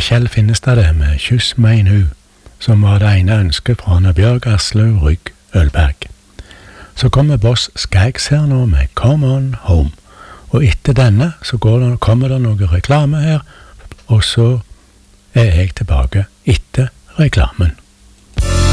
Kjell Finnestad med Kyss meg nu, som var det ene ønsket fra Bjørg Aslaug Rygg Ølberg. Så kommer Boss Skaggs her nå med Come On Home, og etter denne så kommer det noe reklame her, og så er jeg tilbake etter reklamen.